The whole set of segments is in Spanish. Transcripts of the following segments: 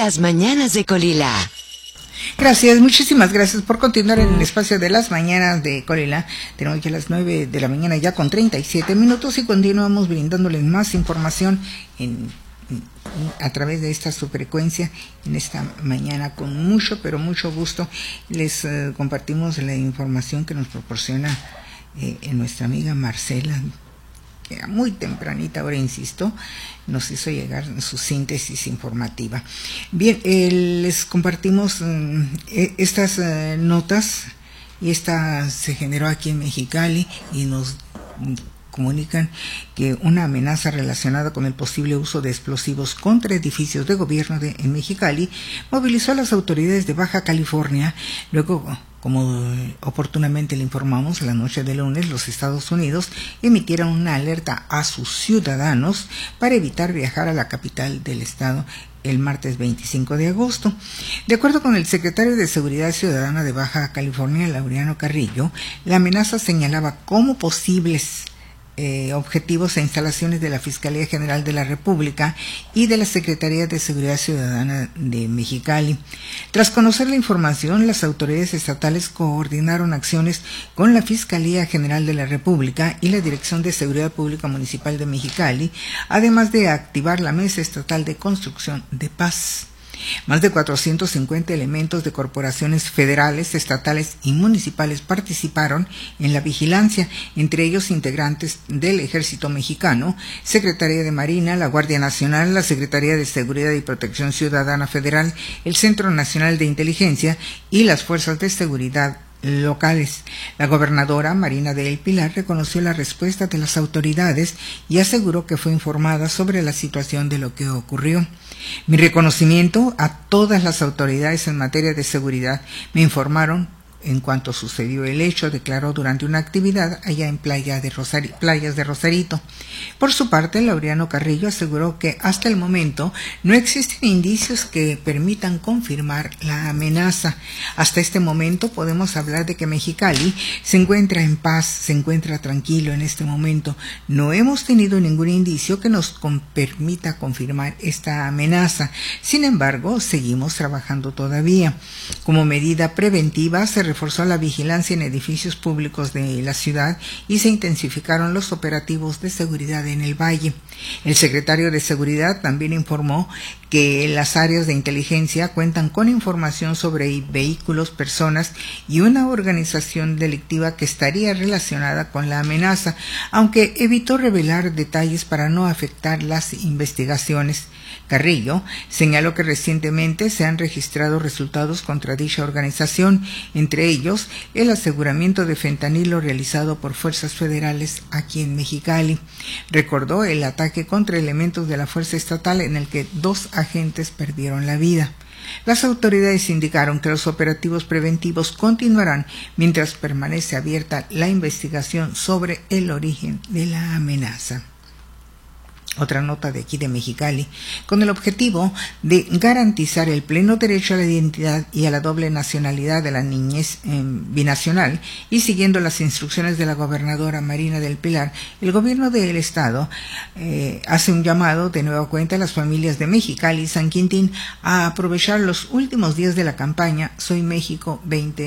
Las mañanas de Colila. Gracias, muchísimas gracias por continuar en el espacio de las mañanas de Colila. Tenemos ya las 9 de la mañana ya con 37 minutos y continuamos brindándoles más información a través de esta subfrecuencia en esta mañana. Con mucho, pero mucho gusto les compartimos la información que nos proporciona nuestra amiga Marcela, que era muy tempranita, ahora insisto, nos hizo llegar su síntesis informativa. Bien, les compartimos estas notas, y esta se generó aquí en Mexicali y nos comunican que una amenaza relacionada con el posible uso de explosivos contra edificios de gobierno en Mexicali movilizó a las autoridades de Baja California. Luego, como oportunamente le informamos, la noche de lunes los Estados Unidos emitieron una alerta a sus ciudadanos para evitar viajar a la capital del estado el martes 25 de agosto. De acuerdo con el secretario de Seguridad Ciudadana de Baja California, Laureano Carrillo, la amenaza señalaba como posibles objetivos e instalaciones de la Fiscalía General de la República y de la Secretaría de Seguridad Ciudadana de Mexicali. Tras conocer la información, las autoridades estatales coordinaron acciones con la Fiscalía General de la República y la Dirección de Seguridad Pública Municipal de Mexicali, además de activar la Mesa Estatal de Construcción de Paz. Más de 450 elementos de corporaciones federales, estatales y municipales participaron en la vigilancia, entre ellos integrantes del Ejército Mexicano, Secretaría de Marina, la Guardia Nacional, la Secretaría de Seguridad y Protección Ciudadana Federal, el Centro Nacional de Inteligencia y las Fuerzas de Seguridad locales. La gobernadora Marina del Pilar reconoció la respuesta de las autoridades y aseguró que fue informada sobre la situación de lo que ocurrió. Mi reconocimiento a todas las autoridades en materia de seguridad. Me informaron en cuanto sucedió el hecho, declaró durante una actividad allá en Playas de Rosarito. Por su parte, Laureano Carrillo aseguró que hasta el momento no existen indicios que permitan confirmar la amenaza. Hasta este momento podemos hablar de que Mexicali se encuentra en paz, se encuentra tranquilo en este momento. No hemos tenido ningún indicio que nos permita confirmar esta amenaza. Sin embargo, seguimos trabajando todavía. Como medida preventiva, se reforzó la vigilancia en edificios públicos de la ciudad y se intensificaron los operativos de seguridad en el valle. El secretario de Seguridad también informó que las áreas de inteligencia cuentan con información sobre vehículos, personas y una organización delictiva que estaría relacionada con la amenaza, aunque evitó revelar detalles para no afectar las investigaciones. Carrillo señaló que recientemente se han registrado resultados contra dicha organización, entre ellos el aseguramiento de fentanilo realizado por fuerzas federales aquí en Mexicali. Recordó el ataque contra elementos de la fuerza estatal en el que 2 agentes perdieron la vida. Las autoridades indicaron que los operativos preventivos continuarán mientras permanece abierta la investigación sobre el origen de la amenaza. Otra nota de aquí de Mexicali, con el objetivo de garantizar el pleno derecho a la identidad y a la doble nacionalidad de la niñez binacional y siguiendo las instrucciones de la gobernadora Marina del Pilar, el gobierno del estado hace un llamado de nueva cuenta a las familias de Mexicali y San Quintín a aprovechar los últimos días de la campaña Soy México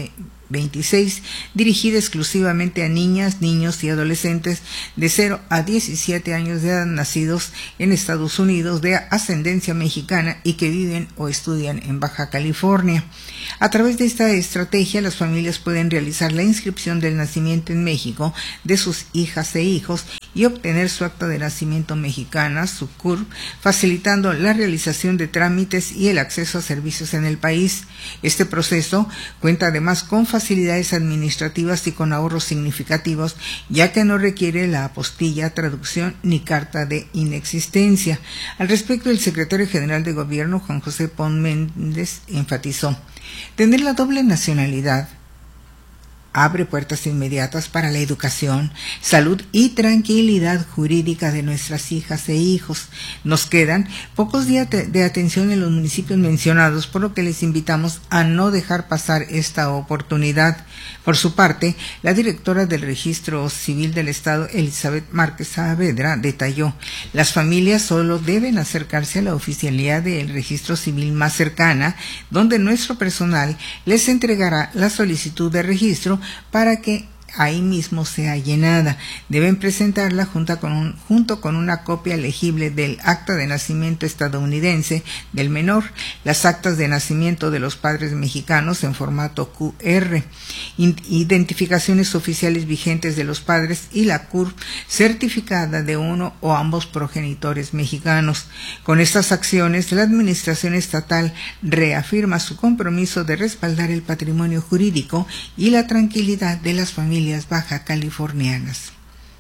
2026, dirigida exclusivamente a niñas, niños y adolescentes de 0 a 17 años de edad nacidos en Estados Unidos de ascendencia mexicana y que viven o estudian en Baja California. A través de esta estrategia, las familias pueden realizar la inscripción del nacimiento en México de sus hijas e hijos y obtener su acta de nacimiento mexicana, su CURP, facilitando la realización de trámites y el acceso a servicios en el país. Este proceso cuenta además con facilidades administrativas y con ahorros significativos, ya que no requiere la apostilla, traducción ni carta de inexistencia. Al respecto, el secretario general de Gobierno, Juan José Pons Méndez, enfatizó: tener la doble nacionalidad abre puertas inmediatas para la educación, salud y tranquilidad jurídica de nuestras hijas e hijos. Nos quedan pocos días de atención en los municipios mencionados, por lo que les invitamos a no dejar pasar esta oportunidad. Por su parte, la directora del Registro Civil del Estado, Elizabeth Márquez Saavedra, detalló: las familias solo deben acercarse a la oficialía del Registro Civil más cercana, donde nuestro personal les entregará la solicitud de registro para que ahí mismo sea llenada. Deben presentarla junto con una copia legible del acta de nacimiento estadounidense del menor, las actas de nacimiento de los padres mexicanos en formato QR, identificaciones oficiales vigentes de los padres y la CURP certificada de uno o ambos progenitores mexicanos. Con estas acciones, la Administración Estatal reafirma su compromiso de respaldar el patrimonio jurídico y la tranquilidad de las familias baja californianas.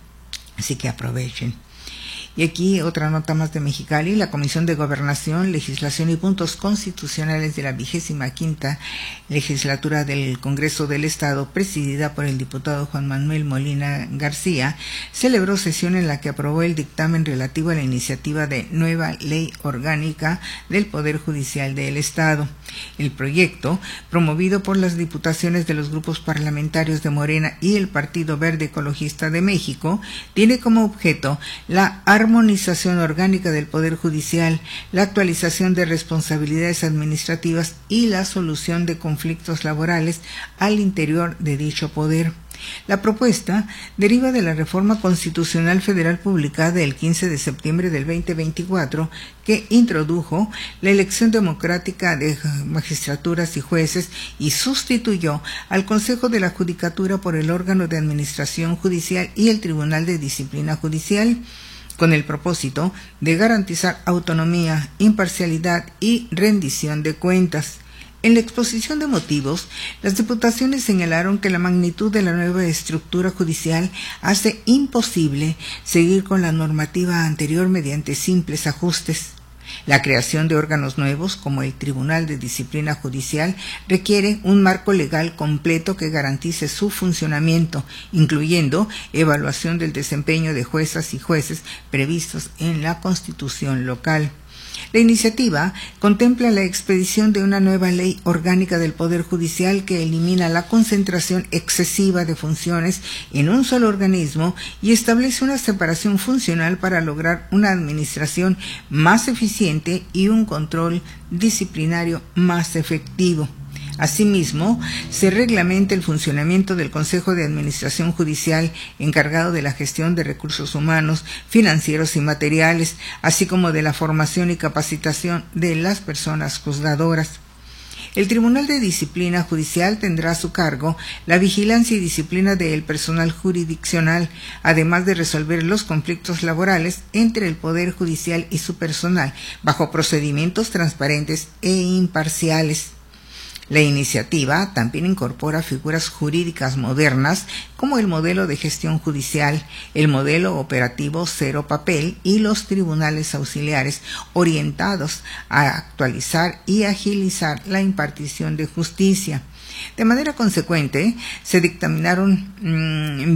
Así que aprovechen. Y aquí otra nota más de Mexicali. La Comisión de Gobernación, Legislación y Puntos Constitucionales de la 25ª Legislatura del Congreso del Estado, presidida por el diputado Juan Manuel Molina García, celebró sesión en la que aprobó el dictamen relativo a la iniciativa de nueva Ley Orgánica del Poder Judicial del Estado. El proyecto, promovido por las diputaciones de los grupos parlamentarios de Morena y el Partido Verde Ecologista de México, tiene como objeto la armonización orgánica del Poder Judicial, la actualización de responsabilidades administrativas y la solución de conflictos laborales al interior de dicho poder. La propuesta deriva de la Reforma Constitucional Federal publicada el 15 de septiembre del 2024, que introdujo la elección democrática de magistraturas y jueces y sustituyó al Consejo de la Judicatura por el órgano de administración judicial y el Tribunal de Disciplina Judicial, con el propósito de garantizar autonomía, imparcialidad y rendición de cuentas. En la exposición de motivos, las diputaciones señalaron que la magnitud de la nueva estructura judicial hace imposible seguir con la normativa anterior mediante simples ajustes. La creación de órganos nuevos, como el Tribunal de Disciplina Judicial, requiere un marco legal completo que garantice su funcionamiento, incluyendo evaluación del desempeño de juezas y jueces previstos en la Constitución local. La iniciativa contempla la expedición de una nueva ley orgánica del Poder Judicial que elimina la concentración excesiva de funciones en un solo organismo y establece una separación funcional para lograr una administración más eficiente y un control disciplinario más efectivo. Asimismo, se reglamenta el funcionamiento del Consejo de Administración Judicial encargado de la gestión de recursos humanos, financieros y materiales, así como de la formación y capacitación de las personas juzgadoras. El Tribunal de Disciplina Judicial tendrá a su cargo la vigilancia y disciplina del personal jurisdiccional, además de resolver los conflictos laborales entre el Poder Judicial y su personal, bajo procedimientos transparentes e imparciales. La iniciativa también incorpora figuras jurídicas modernas como el modelo de gestión judicial, el modelo operativo cero papel y los tribunales auxiliares, orientados a actualizar y agilizar la impartición de justicia. De manera consecuente, se dictaminaron